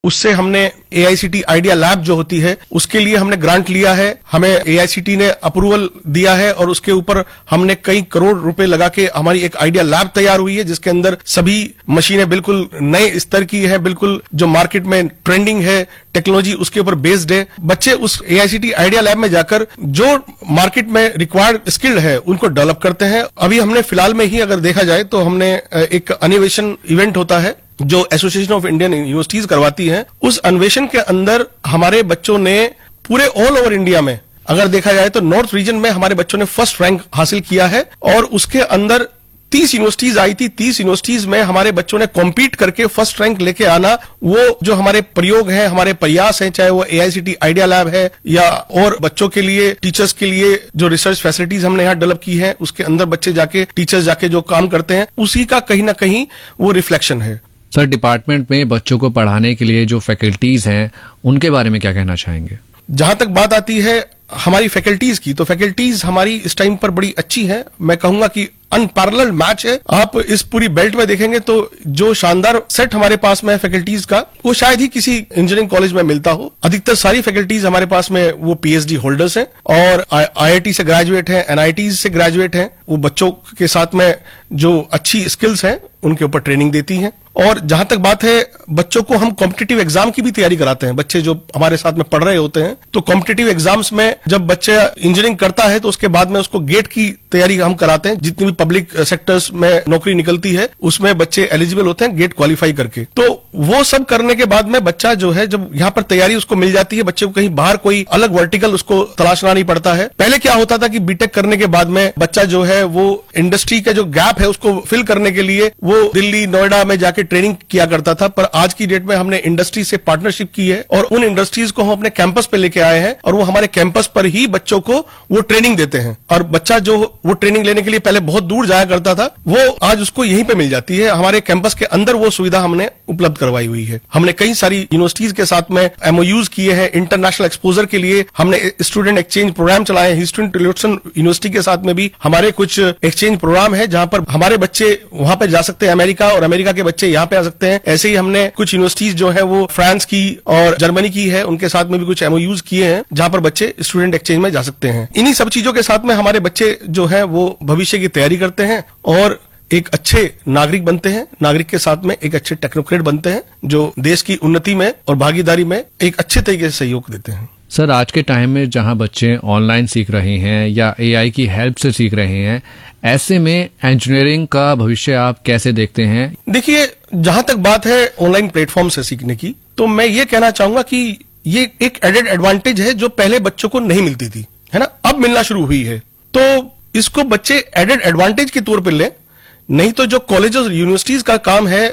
उससे हमने AICTE idea lab जो होती है उसके लिए हमने ग्रांट लिया है, हमें AICTE ने अप्रूवल दिया है और उसके ऊपर हमने कई करोड़ रुपए लगा के हमारी एक आइडिया लैब तैयार हुई है जिसके अंदर सभी मशीनें बिल्कुल नए स्तर की है, बिल्कुल जो मार्केट में ट्रेंडिंग है, टेक्नोलॉजी उसके ऊपर बेस्ड है। बच्चे उस AICTE आइडिया लैब में जाकर जो मार्केट में रिक्वायर्ड स्किल्ड है उनको डेवलप करते हैं। अभी हमने फिलहाल में ही अगर देखा जाए तो हमने एक अन्वेषण इवेंट होता है जो एसोसिएशन ऑफ इंडियन यूनिवर्सिटीज करवाती है। उस अन्वेषण के अंदर हमारे बच्चों ने पूरे ऑल ओवर इंडिया में अगर देखा जाए तो नॉर्थ रीजन में हमारे बच्चों ने फर्स्ट रैंक हासिल किया है और उसके अंदर 30 यूनिवर्सिटीज आई थी। 30 यूनिवर्सिटीज में हमारे बच्चों ने कॉम्पीट करके फर्स्ट रैंक लेके आना, वो जो हमारे प्रयोग हैं, हमारे प्रयास हैं, चाहे वो AICTE आइडिया लैब है या और बच्चों के लिए, टीचर्स के लिए जो रिसर्च फैसिलिटीज हमने यहाँ डेवलप की है, उसके अंदर बच्चे जाके, टीचर्स जाके जो काम करते हैं, उसी का कहीं ना कहीं वो रिफ्लेक्शन है। सर, डिपार्टमेंट में बच्चों को पढ़ाने के लिए जो फैकल्टीज हैं उनके बारे में क्या कहना चाहेंगे? जहां तक बात आती है हमारी फैकल्टीज की, तो फैकल्टीज हमारी इस टाइम पर बड़ी अच्छी है। मैं कहूंगा कि अनपैरेलल्ड मैच है। आप इस पूरी बेल्ट में देखेंगे तो जो शानदार सेट हमारे पास में है फैकल्टीज का, वो शायद ही किसी इंजीनियरिंग कॉलेज में मिलता हो। अधिकतर सारी फैकल्टीज हमारे पास में वो PhD होल्डर्स हैं और IIT से ग्रेजुएट हैं, NIT से ग्रेजुएट हैं। वो बच्चों के साथ में जो अच्छी स्किल्स हैं उनके ऊपर ट्रेनिंग देती हैं। और जहां तक बात है, बच्चों को हम कॉम्पिटिटिव एग्जाम की भी तैयारी कराते हैं। बच्चे जो हमारे साथ में पढ़ रहे होते हैं तो कॉम्पिटिटिव एग्जाम्स में जब बच्चे इंजीनियरिंग करता है तो उसके बाद में उसको गेट की तैयारी हम कराते हैं। जितनी भी पब्लिक सेक्टर्स में नौकरी निकलती है उसमें बच्चे एलिजिबल होते हैं गेट क्वालिफाई करके। तो वो सब करने के बाद में बच्चा जो है, जब यहाँ पर तैयारी उसको मिल जाती है, बच्चे को कहीं बाहर कोई अलग वर्टिकल उसको तलाशना नहीं पड़ता है। पहले क्या होता था कि बीटेक करने के बाद में बच्चा जो है वो इंडस्ट्री का जो गैप है उसको फिल करने के लिए वो दिल्ली, नोएडा में जाके ट्रेनिंग किया करता था। पर आज की डेट में हमने इंडस्ट्री से पार्टनरशिप की है और उन इंडस्ट्रीज को हम अपने कैंपस पे लेके आए हैं और वो हमारे कैंपस पर ही बच्चों को वो ट्रेनिंग देते हैं। और बच्चा जो वो ट्रेनिंग लेने के लिए पहले बहुत दूर जाया करता था, वो आज उसको यहीं पे मिल जाती है। हमारे कैंपस के अंदर वो सुविधा हमने उपलब्ध करवाई हुई है। हमने कई सारी यूनिवर्सिटीज के साथ में MOUs किए हैं। इंटरनेशनल एक्सपोजर के लिए हमने स्टूडेंट एक्सचेंज प्रोग्राम चलाए हैं। ह्यूस्टन टुलिसन यूनिवर्सिटी के साथ में भी हमारे कुछ एक्सचेंज प्रोग्राम है जहां पर हमारे बच्चे वहां पर जा सकते हैं अमेरिका, और अमेरिका के बच्चे यहाँ पे आ सकते हैं। ऐसे ही हमने कुछ यूनिवर्सिटीज जो है वो फ्रांस की और जर्मनी की है, उनके साथ में भी कुछ MOUs किए हैं जहां पर बच्चे स्टूडेंट एक्सचेंज में जा सकते हैं। इन्हीं सब चीजों के साथ में हमारे बच्चे जो है वो भविष्य की तैयारी करते हैं और एक अच्छे नागरिक बनते हैं। नागरिक के साथ में एक अच्छे टेक्नोक्रेट बनते हैं जो देश की उन्नति में और भागीदारी में एक अच्छे तरीके से सहयोग देते हैं। सर, आज के टाइम में जहां बच्चे ऑनलाइन सीख रहे हैं या AI की हेल्प से सीख रहे हैं, ऐसे में इंजीनियरिंग का भविष्य आप कैसे देखते हैं? देखिए, जहां तक बात है ऑनलाइन प्लेटफॉर्म से सीखने की, तो मैं ये कहना चाहूंगा कि ये एक एडेड एडवांटेज है जो पहले बच्चों को नहीं मिलती थी, है ना, अब मिलना शुरू हुई है। तो इसको बच्चे एडेड एडवांटेज के तौर पर ले, नहीं तो जो कॉलेज और यूनिवर्सिटीज का काम है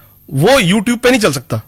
वो यूट्यूब पे नहीं चल सकता।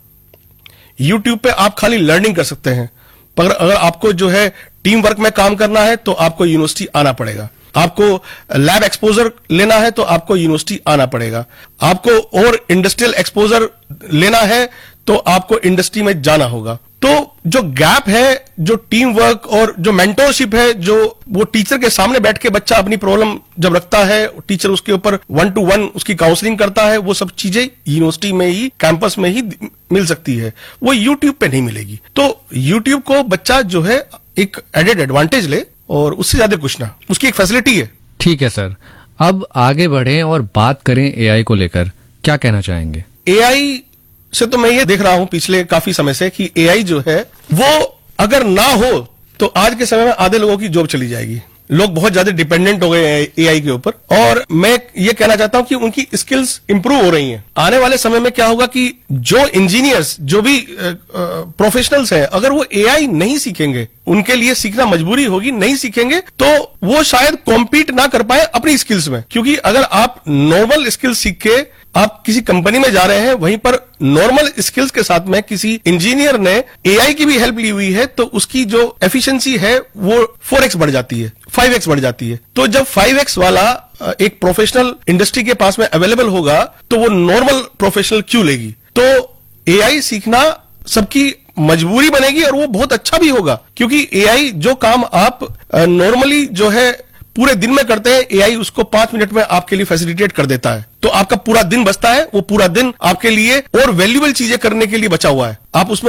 यूट्यूब पे आप खाली लर्निंग कर सकते हैं, पर अगर आपको जो है टीम वर्क में काम करना है तो आपको यूनिवर्सिटी आना पड़ेगा। आपको लैब एक्सपोजर लेना है तो आपको यूनिवर्सिटी आना पड़ेगा। आपको और इंडस्ट्रियल एक्सपोजर लेना है तो आपको इंडस्ट्री में जाना होगा। तो जो गैप है, जो टीम वर्क और जो मेंटोरशिप है, जो वो टीचर के सामने बैठ के बच्चा अपनी प्रॉब्लम जब रखता है, टीचर उसके ऊपर 1-to-1 उसकी काउंसलिंग करता है, वो सब चीजें यूनिवर्सिटी में ही, कैंपस में ही मिल सकती है, वो यूट्यूब पे नहीं मिलेगी। तो यूट्यूब को बच्चा जो है एक एडेड एडवांटेज ले और उससे ज्यादा कुछ ना, उसकी एक फैसिलिटी है। ठीक है सर, अब आगे बढ़ें और बात करें AI को लेकर, क्या कहना चाहेंगे? AI से तो मैं ये देख रहा हूं पिछले काफी समय से कि AI जो है वो अगर ना हो तो आज के समय में आधे लोगों की जॉब चली जाएगी। लोग बहुत ज्यादा डिपेंडेंट हो गए हैं AI के ऊपर, और मैं ये कहना चाहता हूं कि उनकी स्किल्स इंप्रूव हो रही हैं। आने वाले समय में क्या होगा कि जो इंजीनियर्स, जो भी प्रोफेशनल्स हैं, अगर वो AI नहीं सीखेंगे, उनके लिए सीखना मजबूरी होगी, नहीं सीखेंगे तो वो शायद कॉम्पीट ना कर पाए अपनी स्किल्स में। क्योंकि अगर आप नॉर्मल स्किल्स सीख के आप किसी कंपनी में जा रहे हैं, वहीं पर नॉर्मल स्किल्स के साथ में किसी इंजीनियर ने AI की भी हेल्प ली हुई है, तो उसकी जो एफिशिएंसी है वो 4x बढ़ जाती है, 5x बढ़ जाती है। तो जब 5x वाला एक प्रोफेशनल इंडस्ट्री के पास में अवेलेबल होगा तो वो नॉर्मल प्रोफेशनल क्यों लेगी? तो AI सीखना सबकी मजबूरी बनेगी और वो बहुत अच्छा भी होगा, क्योंकि AI जो काम आप नॉर्मली जो है पूरे दिन में करते हैं, AI उसको 5 मिनट में आपके लिए फैसिलिटेट कर देता है। तो आपका पूरा दिन बचता है, वो पूरा दिन आपके लिए और वैल्यूएबल चीजें करने के लिए बचा हुआ है। आप उसमें